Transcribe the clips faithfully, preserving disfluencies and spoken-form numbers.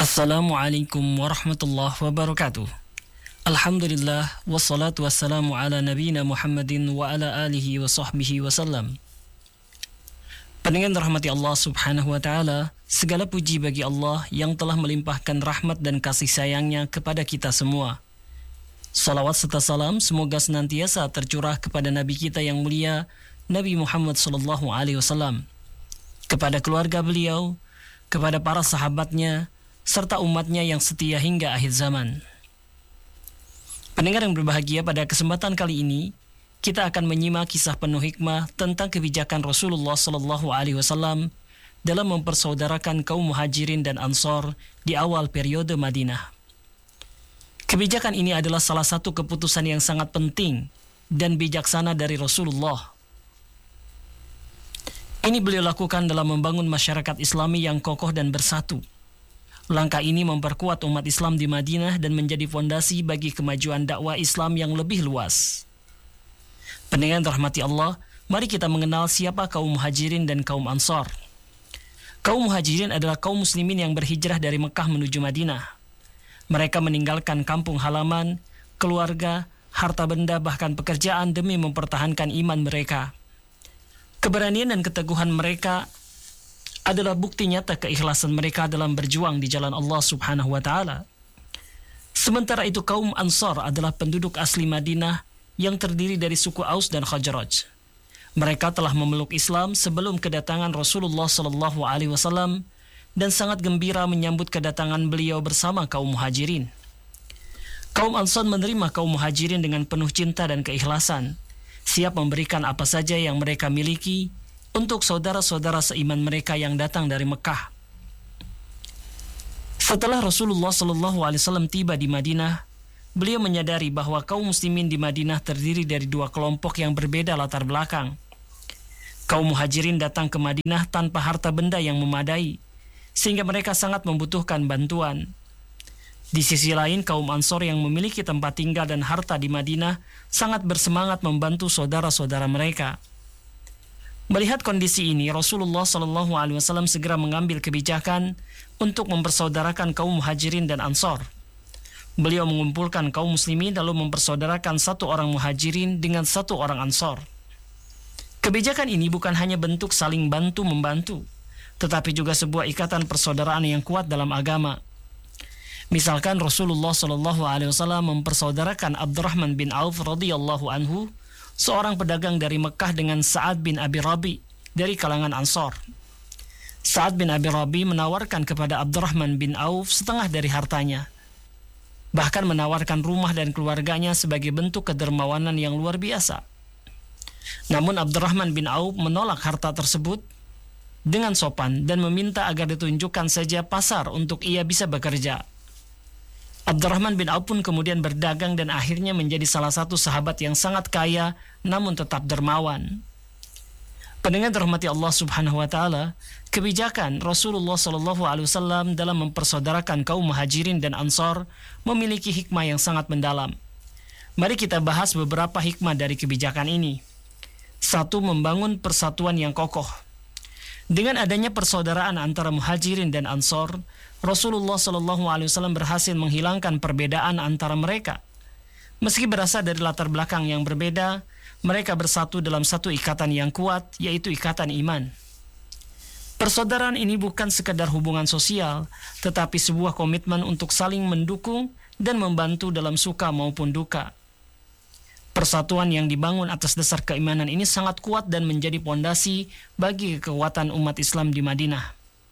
Assalamualaikum warahmatullahi wabarakatuh. Alhamdulillah wassalatu wassalamu ala nabiyina Muhammadin wa ala alihi wa sahbihi wasallam. Pendengar rahmati Allah subhanahu wa ta'ala, segala puji bagi Allah yang telah melimpahkan rahmat dan kasih sayangnya kepada kita semua. Salawat serta salam semoga senantiasa tercurah kepada Nabi kita yang mulia, Nabi Muhammad sallallahu alaihi wasallam, kepada keluarga beliau, kepada para sahabatnya, serta umatnya yang setia hingga akhir zaman. Pendengar yang berbahagia, pada kesempatan kali ini kita akan menyimak kisah penuh hikmah tentang kebijakan Rasulullah sallallahu alaihi wasallam dalam mempersaudarakan kaum Muhajirin dan Ansor di awal periode Madinah. Kebijakan ini adalah salah satu keputusan yang sangat penting dan bijaksana dari Rasulullah. Ini beliau lakukan dalam membangun masyarakat Islami yang kokoh dan bersatu. Langkah ini memperkuat umat Islam di Madinah dan menjadi fondasi bagi kemajuan dakwah Islam yang lebih luas. Pendengar rahmati Allah, mari kita mengenal siapa kaum Muhajirin dan kaum Ansor. Kaum Muhajirin adalah kaum muslimin yang berhijrah dari Mekah menuju Madinah. Mereka meninggalkan kampung halaman, keluarga, harta benda, bahkan pekerjaan demi mempertahankan iman mereka. Keberanian dan keteguhan mereka adalah bukti nyata keikhlasan mereka dalam berjuang di jalan Allah subhanahu wa ta'ala. Sementara itu kaum Ansar adalah penduduk asli Madinah yang terdiri dari suku Aus dan Khazraj. Mereka telah memeluk Islam sebelum kedatangan Rasulullah sallallahu alaihi wasallam dan sangat gembira menyambut kedatangan beliau bersama kaum Muhajirin. Kaum Ansar menerima kaum Muhajirin dengan penuh cinta dan keikhlasan, siap memberikan apa saja yang mereka miliki untuk saudara-saudara seiman mereka yang datang dari Mekah. Setelah Rasulullah sallallahu alaihi wasallam tiba di Madinah, beliau menyadari bahwa kaum muslimin di Madinah terdiri dari dua kelompok yang berbeda latar belakang. Kaum Muhajirin datang ke Madinah tanpa harta benda yang memadai, sehingga mereka sangat membutuhkan bantuan. Di sisi lain, kaum Ansor yang memiliki tempat tinggal dan harta di Madinah sangat bersemangat membantu saudara-saudara mereka. Melihat kondisi ini, Rasulullah sallallahu alaihi wasallam segera mengambil kebijakan untuk mempersaudarakan kaum Muhajirin dan Ansor. Beliau mengumpulkan kaum muslimin lalu mempersaudarakan satu orang Muhajirin dengan satu orang Ansor. Kebijakan ini bukan hanya bentuk saling bantu-membantu, tetapi juga sebuah ikatan persaudaraan yang kuat dalam agama. Misalkan Rasulullah sallallahu alaihi wasallam mempersaudarakan Abdurrahman bin Auf radhiyallahu anhu, seorang pedagang dari Mekah, dengan Sa'ad bin Abi Rabi dari kalangan Ansor. Sa'ad bin Abi Rabi menawarkan kepada Abdurrahman bin Auf setengah dari hartanya, bahkan menawarkan rumah dan keluarganya sebagai bentuk kedermawanan yang luar biasa. Namun Abdurrahman bin Auf menolak harta tersebut dengan sopan dan meminta agar ditunjukkan saja pasar untuk ia bisa bekerja. Abdurrahman bin Auf pun kemudian berdagang dan akhirnya menjadi salah satu sahabat yang sangat kaya namun tetap dermawan. Pendengar dirahmati Allah subhanahu wa ta'ala, kebijakan Rasulullah sallallahu alaihi wasallam dalam mempersaudarakan kaum Muhajirin dan Ansor memiliki hikmah yang sangat mendalam. Mari kita bahas beberapa hikmah dari kebijakan ini. Satu, membangun persatuan yang kokoh. Dengan adanya persaudaraan antara Muhajirin dan Ansor, Rasulullah sallallahu alaihi wasallam berhasil menghilangkan perbedaan antara mereka. Meski berasal dari latar belakang yang berbeda, mereka bersatu dalam satu ikatan yang kuat, yaitu ikatan iman. Persaudaraan ini bukan sekedar hubungan sosial, tetapi sebuah komitmen untuk saling mendukung dan membantu dalam suka maupun duka. Persatuan yang dibangun atas dasar keimanan ini sangat kuat dan menjadi pondasi bagi kekuatan umat Islam di Madinah.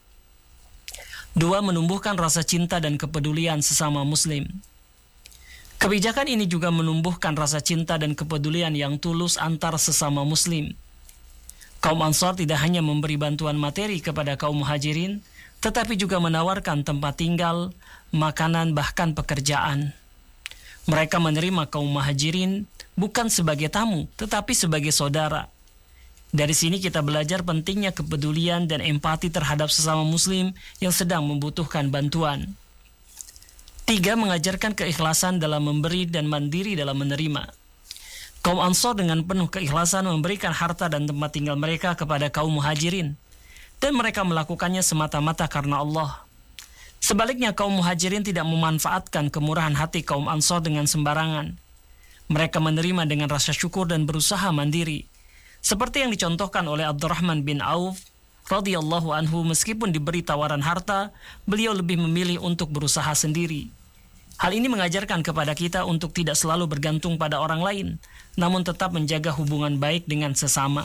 Dua, menumbuhkan rasa cinta dan kepedulian sesama muslim. Kebijakan ini juga menumbuhkan rasa cinta dan kepedulian yang tulus antar sesama muslim. Kaum Ansar tidak hanya memberi bantuan materi kepada kaum Muhajirin, tetapi juga menawarkan tempat tinggal, makanan, bahkan pekerjaan. Mereka menerima kaum Muhajirin bukan sebagai tamu, tetapi sebagai saudara. Dari sini kita belajar pentingnya kepedulian dan empati terhadap sesama muslim yang sedang membutuhkan bantuan. Tiga, mengajarkan keikhlasan dalam memberi dan mandiri dalam menerima. Kaum Ansor dengan penuh keikhlasan memberikan harta dan tempat tinggal mereka kepada kaum Muhajirin, dan mereka melakukannya semata-mata karena Allah. Sebaliknya kaum Muhajirin tidak memanfaatkan kemurahan hati kaum Ansor dengan sembarangan. Mereka menerima dengan rasa syukur dan berusaha mandiri. Seperti yang dicontohkan oleh Abdurrahman bin Auf radhiyallahu anhu, meskipun diberi tawaran harta, beliau lebih memilih untuk berusaha sendiri. Hal ini mengajarkan kepada kita untuk tidak selalu bergantung pada orang lain, namun tetap menjaga hubungan baik dengan sesama.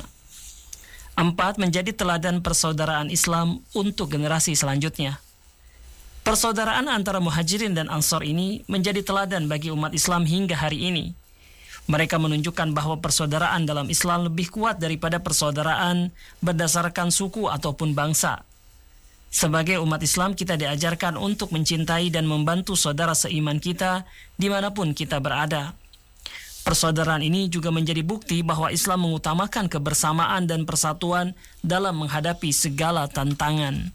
Empat, menjadi teladan persaudaraan Islam untuk generasi selanjutnya. Persaudaraan antara Muhajirin dan Ansor ini menjadi teladan bagi umat Islam hingga hari ini. Mereka menunjukkan bahwa persaudaraan dalam Islam lebih kuat daripada persaudaraan berdasarkan suku ataupun bangsa. Sebagai umat Islam, kita diajarkan untuk mencintai dan membantu saudara seiman kita dimanapun kita berada. Persaudaraan ini juga menjadi bukti bahwa Islam mengutamakan kebersamaan dan persatuan dalam menghadapi segala tantangan.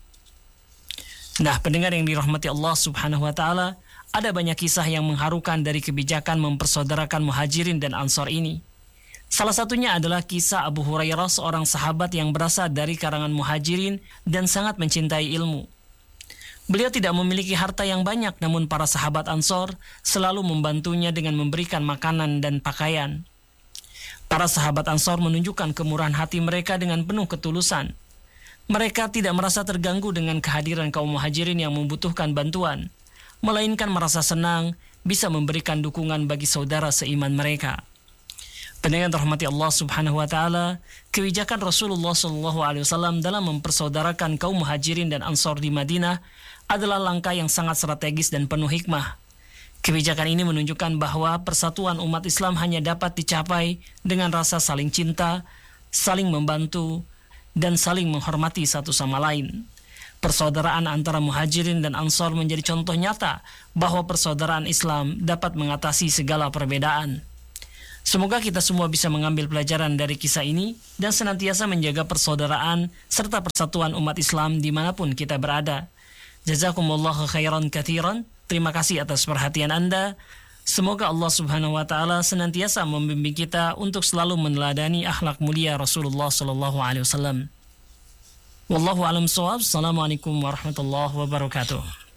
Nah, pendengar yang dirahmati Allah Subhanahu wa Ta'ala, ada banyak kisah yang mengharukan dari kebijakan mempersaudarakan Muhajirin dan Ansor ini. Salah satunya adalah kisah Abu Hurairah, seorang sahabat yang berasal dari karangan Muhajirin dan sangat mencintai ilmu. Beliau tidak memiliki harta yang banyak, namun para sahabat Ansor selalu membantunya dengan memberikan makanan dan pakaian. Para sahabat Ansor menunjukkan kemurahan hati mereka dengan penuh ketulusan. Mereka tidak merasa terganggu dengan kehadiran kaum Muhajirin yang membutuhkan bantuan, melainkan merasa senang bisa memberikan dukungan bagi saudara seiman mereka. Pendengar rahmati Allah Subhanahu wa Ta'ala, kebijakan Rasulullah shallallahu alaihi wasallam dalam mempersaudarakan kaum Muhajirin dan Ansor di Madinah adalah langkah yang sangat strategis dan penuh hikmah. Kebijakan ini menunjukkan bahwa persatuan umat Islam hanya dapat dicapai dengan rasa saling cinta, saling membantu, dan saling menghormati satu sama lain. Persaudaraan antara Muhajirin dan Ansor menjadi contoh nyata bahwa persaudaraan Islam dapat mengatasi segala perbedaan. Semoga kita semua bisa mengambil pelajaran dari kisah ini dan senantiasa menjaga persaudaraan serta persatuan umat Islam dimanapun kita berada. Jazakumullahu khairan katsiran. Terima kasih atas perhatian Anda. Semoga Allah Subhanahu wa Ta'ala senantiasa membimbing kita untuk selalu meneladani akhlak mulia Rasulullah sallallahu alaihi wasallam. Wallahu a'lam shawab. Assalamualaikum warahmatullahi wabarakatuh.